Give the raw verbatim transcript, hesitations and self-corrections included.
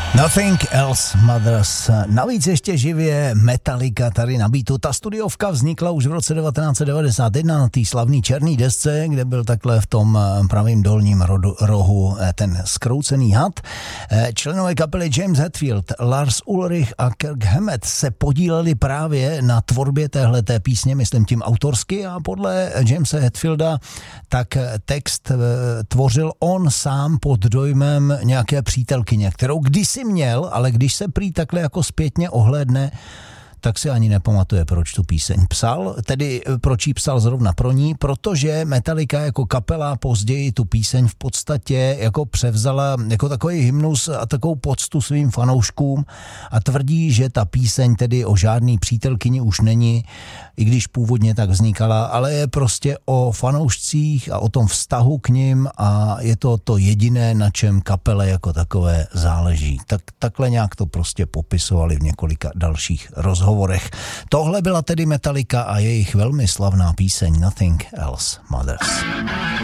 Nothing Else Matters. Navíc ještě živě Metallica tady na beatu. Ta studiovka vznikla už v roce devatenáct set devadesát jedna na té slavné černé desce, kde byl takhle v tom pravým dolním rodu, rohu ten zkroucený had. Členové kapely James Hetfield, Lars Ulrich a Kirk Hammett se podíleli právě na tvorbě téhleté písně, myslím tím autorsky, a podle Jamesa Hetfielda tak text tvořil on sám pod dojmem nějaké přítelkyně, kterou kdysi měl, ale když se prý takhle jako zpětně ohlédne, tak si ani nepamatuje, proč tu píseň psal, tedy proč ji psal zrovna pro ní, protože Metallica jako kapela později tu píseň v podstatě jako převzala jako takový hymnus a takovou poctu svým fanouškům a tvrdí, že ta píseň tedy o žádný přítelkyni už není, i když původně tak vznikala, ale je prostě o fanoušcích a o tom vztahu k nim a je to to jediné, na čem kapele jako takové záleží. Tak takhle nějak to prostě popisovali v několika dalších rozhovorech. Tohle byla tedy Metallica a jejich velmi slavná píseň Nothing Else Matters.